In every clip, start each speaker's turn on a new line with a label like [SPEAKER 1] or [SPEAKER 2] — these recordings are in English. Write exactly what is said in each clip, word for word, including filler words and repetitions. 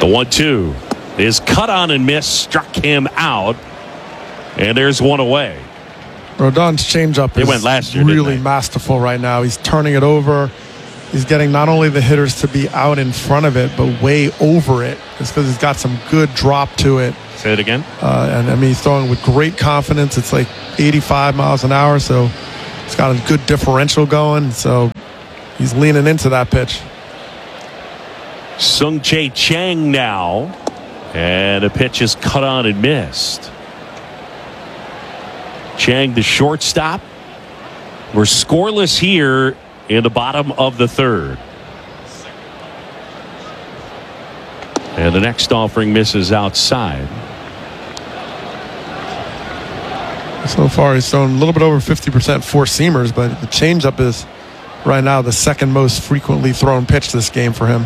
[SPEAKER 1] The one two is cut on and missed, struck him out, and there's one away.
[SPEAKER 2] Rodon's changeup is
[SPEAKER 1] went last year,
[SPEAKER 2] really masterful right now. He's turning it over. He's getting not only the hitters to be out in front of it, but way over it. It's because he's got some good drop to it.
[SPEAKER 1] Say it again.
[SPEAKER 2] Uh, and I mean, he's throwing with great confidence. It's like eighty-five miles an hour, so he's got a good differential going. So he's leaning into that pitch.
[SPEAKER 1] Sung-Jae Chang now, and the pitch is cut on and missed. Chang, the shortstop. We're scoreless here in the bottom of the third. And the next offering misses outside.
[SPEAKER 2] So far, he's thrown a little bit over fifty percent four-seamers, but the changeup is right now the second most frequently thrown pitch this game for him.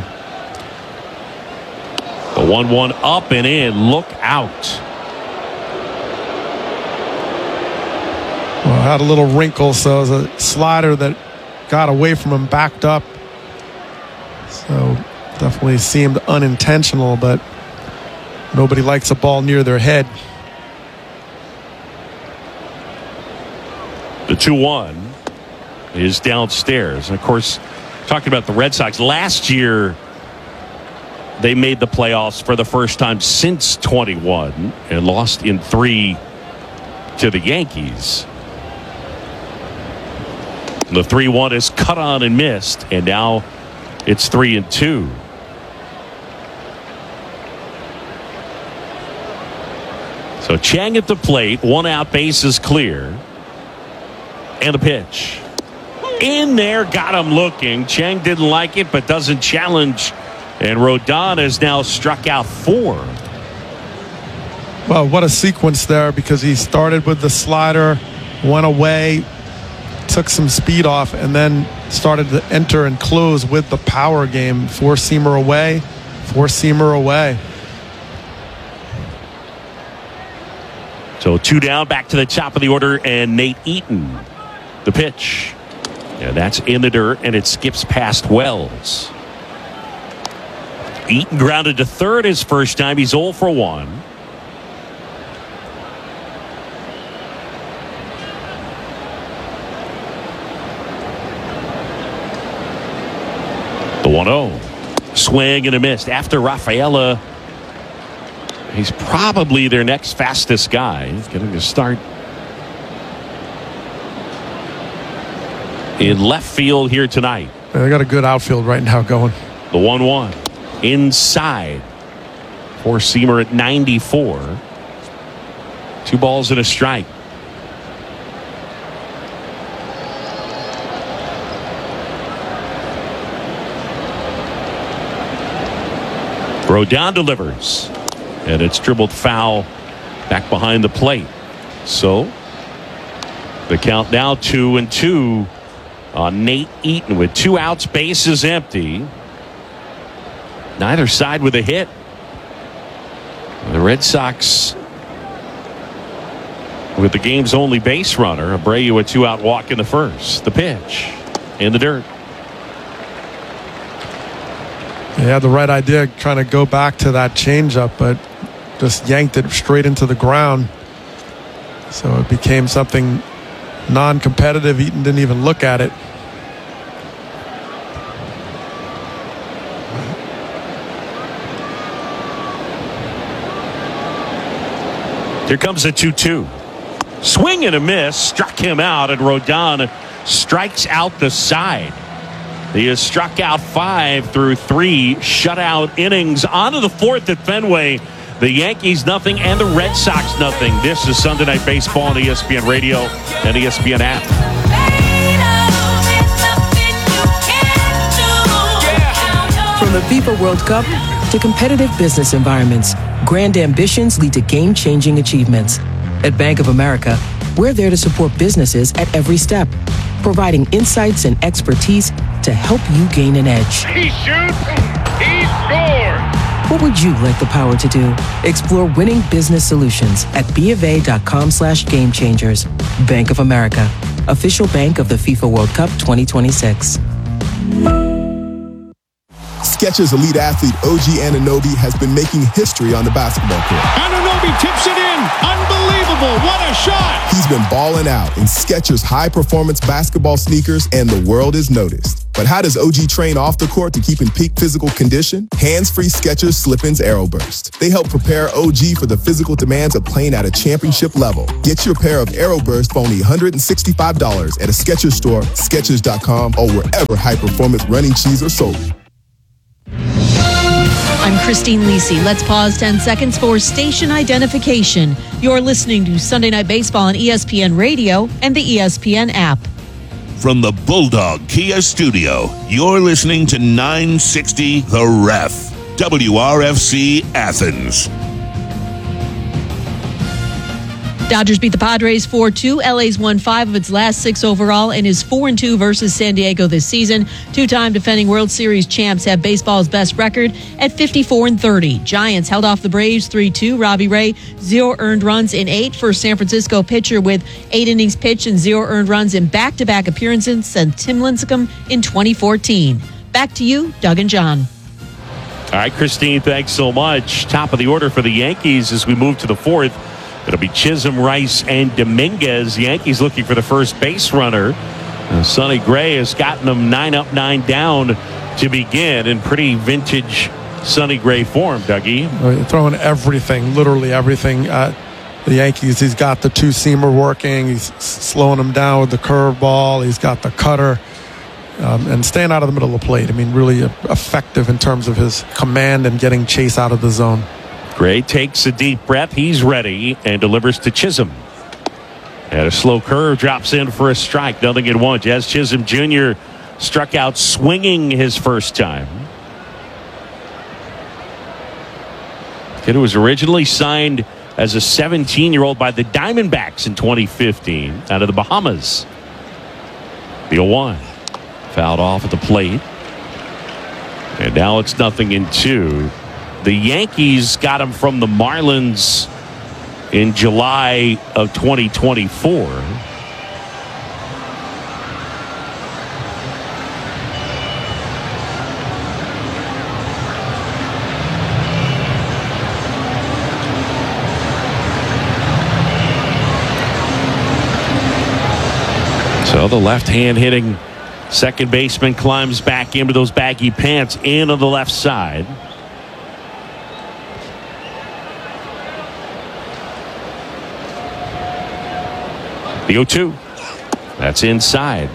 [SPEAKER 1] The one one up and in. Look out.
[SPEAKER 2] Well, had a little wrinkle, so it was a slider that got away from him, backed up. So definitely seemed unintentional, but nobody likes a ball near their head.
[SPEAKER 1] The two one is downstairs. And of course, talking about the Red Sox, last year they made the playoffs for the first time since twenty-one and lost in three to the Yankees. The three one is cut on and missed, and now it's three and two. So Chang at the plate, one out, base is clear. And the pitch. In there, got him looking. Chang didn't like it, but doesn't challenge. And Rodon has now struck out four.
[SPEAKER 2] Well, what a sequence there, because he started with the slider, went away, took some speed off, and then started to enter and close with the power game. Four-seamer away, four-seamer away.
[SPEAKER 1] So two down, back to the top of the order, and Nate Eaton, the pitch. Yeah, that's in the dirt, and it skips past Wells. Eaton grounded to third his first time. He's oh for one. The one oh. Swing and a miss. After Rafaela, he's probably their next fastest guy. He's getting to start in left field here tonight.
[SPEAKER 2] Yeah, they got a good outfield right now going.
[SPEAKER 1] The one one. Inside. Four-seamer at ninety-four. Two balls and a strike. Rodon delivers. And it's dribbled foul back behind the plate. So the count now two and two on Nate Eaton with two outs, bases empty. Neither side with a hit. The Red Sox with the game's only base runner. Abreu a two-out walk in the first. The pitch in the dirt.
[SPEAKER 2] He had the right idea, trying to go back to that changeup, but just yanked it straight into the ground. So it became something non-competitive. Eaton didn't even look at it.
[SPEAKER 1] Here comes the two two. Swing and a miss. Struck him out, and Rodon strikes out the side. He has struck out five through three shutout innings. On to the fourth at Fenway. The Yankees nothing and the Red Sox nothing. This is Sunday Night Baseball on E S P N Radio and E S P N app.
[SPEAKER 3] From the FIFA World Cup to competitive business environments, grand ambitions lead to game-changing achievements. At Bank of America, we're there to support businesses at every step, providing insights and expertise to help you gain an edge.
[SPEAKER 4] He shoots, he scores!
[SPEAKER 3] What would you like the power to do? Explore winning business solutions at BofA.com slash game changers. Bank of America, official bank of the FIFA World Cup twenty twenty-six.
[SPEAKER 5] Skechers elite athlete O G Anunoby has been making history on the basketball court.
[SPEAKER 6] Anunoby tips it in. Unbelievable. What a shot.
[SPEAKER 5] He's been balling out in Skechers high-performance basketball sneakers, and the world is noticed. But how does O G train off the court to keep in peak physical condition? Hands-free Skechers Slip-ins AeroBurst. They help prepare O G for the physical demands of playing at a championship level. Get your pair of AeroBurst for only one hundred sixty-five dollars at a Skechers store, Skechers dot com, or wherever high-performance running shoes are sold.
[SPEAKER 7] I'm Christine Lisi. Let's pause ten seconds for station identification. You're listening to Sunday Night Baseball on E S P N Radio and the E S P N app.
[SPEAKER 8] From the Bulldog Kia Studio, you're listening to nine sixty The Ref, W R F C Athens.
[SPEAKER 7] Dodgers beat the Padres four two. L A's won five of its last six overall and is four and two versus San Diego this season. Two-time defending World Series champs have baseball's best record at fifty-four and thirty. Giants held off the Braves three two. Robbie Ray, zero earned runs in eight. For San Francisco pitcher with eight innings pitched and zero earned runs in back-to-back appearances since Tim Lincecum in twenty fourteen. Back to you, Doug and John.
[SPEAKER 1] All right, Christine, thanks so much. Top of the order for the Yankees as we move to the fourth. It'll be Chisholm, Rice, and Dominguez. Yankees looking for the first base runner. Uh, Sonny Gray has gotten them nine up, nine down to begin in pretty vintage Sonny Gray form, Dougie.
[SPEAKER 2] Uh, throwing everything, literally everything at the Yankees. He's got the two-seamer working. He's slowing them down with the curveball. He's got the cutter. Um, and staying out of the middle of the plate. I mean, really effective in terms of his command and getting Chase out of the zone.
[SPEAKER 1] Gray takes a deep breath. He's ready and delivers to Chisholm. And a slow curve drops in for a strike. Nothing in one. Jazz Chisholm Junior struck out swinging his first time. Kid who was originally signed as a seventeen-year-old by the Diamondbacks in twenty fifteen out of the Bahamas. The oh one. Fouled off at the plate. And now it's nothing in two. The Yankees got him from the Marlins in July of twenty twenty-four. So the left-hand hitting second baseman climbs back into those baggy pants in on the left side. The oh two. That's inside.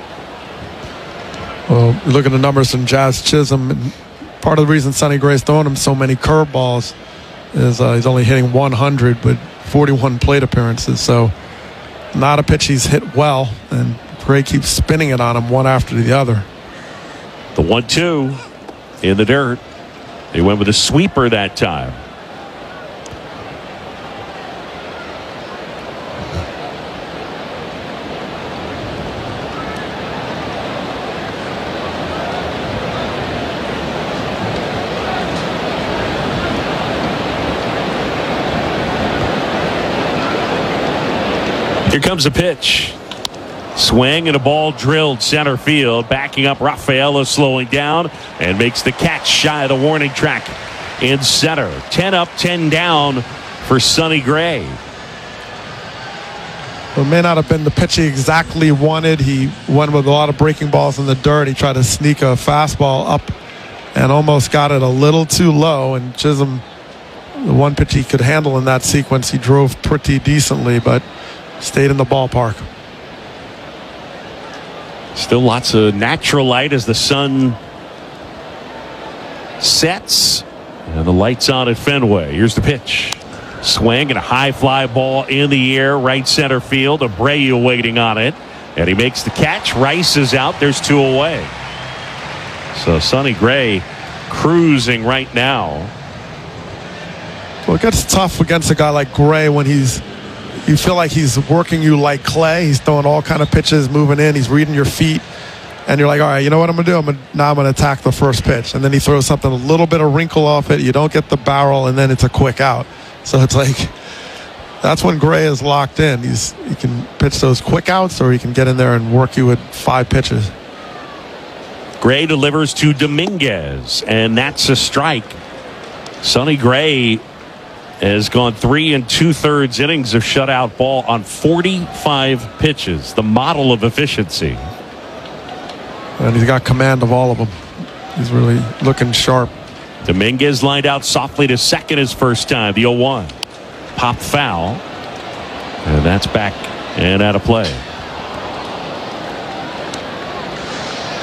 [SPEAKER 2] Well, you look at the numbers from Jazz Chisholm. And part of the reason Sonny Gray's throwing him so many curveballs is uh, he's only hitting one hundred, but forty-one plate appearances. So not a pitch he's hit well, and Gray keeps spinning it on him one after the other.
[SPEAKER 1] The one two in the dirt. They went with a sweeper that time. Here comes a pitch. Swing and a ball drilled center field. Backing up, Rafaela slowing down and makes the catch shy of the warning track in center. ten up, ten down for Sonny Gray.
[SPEAKER 2] Well, it may not have been the pitch he exactly wanted. He went with a lot of breaking balls in the dirt. He tried to sneak a fastball up and almost got it a little too low. And Chisholm, the one pitch he could handle in that sequence, he drove pretty decently, but stayed in the ballpark.
[SPEAKER 1] Still lots of natural light as the sun sets and the lights on at Fenway. Here's the pitch. Swing and a high fly ball in the air, right center field. Abreu waiting on it, and he makes the catch. Rice is out. There's two away. So Sonny Gray cruising right now.
[SPEAKER 2] Well, it gets tough against a guy like Gray when he's you feel like he's working you like clay. He's throwing all kind of pitches, moving in. He's reading your feet. And you're like, all right, you know what I'm going to do? I'm gonna, now I'm going to attack the first pitch. And then he throws something, a little bit of wrinkle off it. You don't get the barrel, and then it's a quick out. So it's like, that's when Gray is locked in. He's He can pitch those quick outs, or he can get in there and work you with five pitches.
[SPEAKER 1] Gray delivers to Dominguez, and that's a strike. Sonny Gray has gone three and two-thirds innings of shutout ball on forty-five pitches, the model of efficiency.
[SPEAKER 2] And he's got command of all of them. He's really looking sharp.
[SPEAKER 1] Dominguez lined out softly to second his first time, the oh one. Pop foul, and that's back and out of play.